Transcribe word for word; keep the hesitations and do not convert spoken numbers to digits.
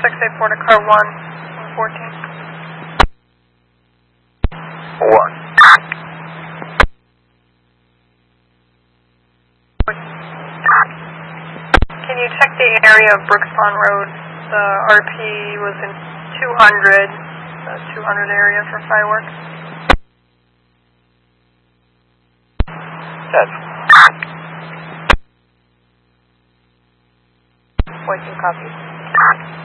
six eight four to car one, fourteen. One. Can you check the area of Brooks Pond Road? The R P was in two hundred, the two hundred area for fireworks. Yes. Voicing copy.